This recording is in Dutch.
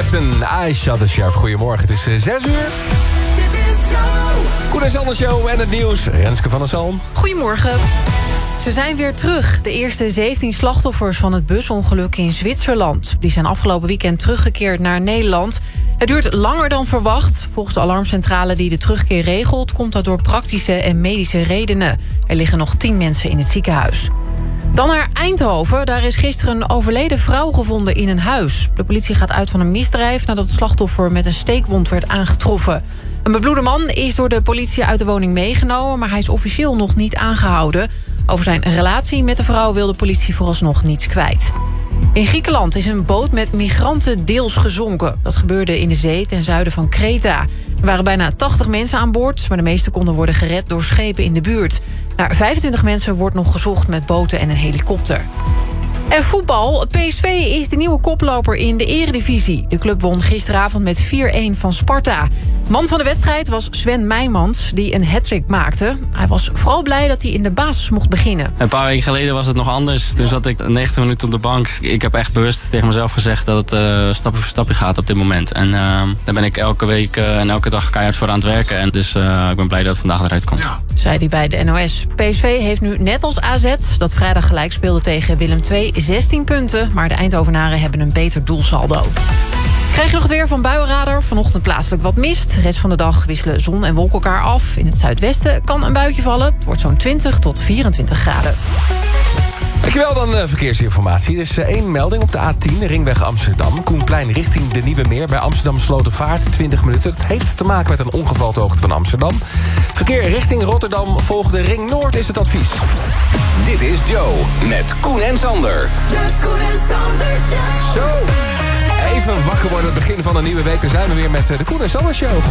Clapton, I Shot the Sheriff. Goedemorgen, het is 6 uur. Dit is Joe. Koen en Sander Show en het nieuws. Renske van der Zalm. Goedemorgen. Ze zijn weer terug. De eerste 17 slachtoffers van het busongeluk in Zwitserland. Die zijn afgelopen weekend teruggekeerd naar Nederland. Het duurt langer dan verwacht. Volgens de alarmcentrale die de terugkeer regelt, komt dat door praktische en medische redenen. Er liggen nog 10 mensen in het ziekenhuis. Dan naar Eindhoven. Daar is gisteren een overleden vrouw gevonden in een huis. De politie gaat uit van een misdrijf nadat het slachtoffer met een steekwond werd aangetroffen. Een bebloede man is door de politie uit de woning meegenomen, maar hij is officieel nog niet aangehouden. Over zijn relatie met de vrouw wil de politie vooralsnog niets kwijt. In Griekenland is een boot met migranten deels gezonken. Dat gebeurde in de zee ten zuiden van Kreta. Er waren bijna 80 mensen aan boord, maar de meeste konden worden gered door schepen in de buurt. Naar 25 mensen wordt nog gezocht met boten en een helikopter. En voetbal. PSV is de nieuwe koploper in de eredivisie. De club won gisteravond met 4-1 van Sparta. Man van de wedstrijd was Sven Meijmans, die een hat-trick maakte. Hij was vooral blij dat hij in de basis mocht beginnen. Een paar weken geleden was het nog anders. Toen zat ik 90 minuten op de bank. Ik heb echt bewust tegen mezelf gezegd dat het stapje voor stapje gaat op dit moment. En daar ben ik elke week en elke dag keihard voor aan het werken. En dus ik ben blij dat het vandaag eruit komt. Zei hij bij de NOS. PSV heeft nu net als AZ, dat vrijdag gelijk speelde tegen Willem II, 16 punten. Maar de Eindhovenaren hebben een beter doelsaldo. Krijg je nog het weer van Buienradar. Vanochtend plaatselijk wat mist. De rest van de dag wisselen zon en wolken elkaar af. In het zuidwesten kan een buitje vallen. Het wordt zo'n 20 tot 24 graden. Dankjewel dan verkeersinformatie. Er is 1 melding op de A10, ringweg Amsterdam. Koenplein richting de Nieuwe Meer bij Amsterdam Slotervaart, 20 minuten. Het heeft te maken met een ongeval ter hoogte van Amsterdam. Verkeer richting Rotterdam, volg de Ring Noord is het advies. Dit is Joe met Koen en Sander. De Koen en Sander Show. Zo, even wakker worden, het begin van een nieuwe week. Daar zijn we weer met de Koen en Sander Show.